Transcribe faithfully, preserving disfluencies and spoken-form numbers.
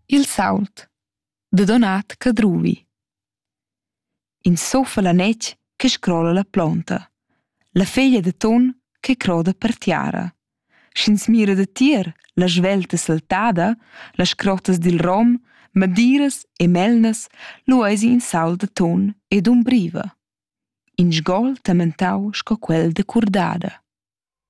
Il sault, da Donat Cadruvi. In soffa la netg che scrolla la plonta, la feglia da ton che croda per tiara. Sch'ins mira da tier la svelta saltada, las scrottas dil rom, madiras e melnas, lu eisi in sault da ton ed umbriva. In sgol tammentau sco quel da curdada.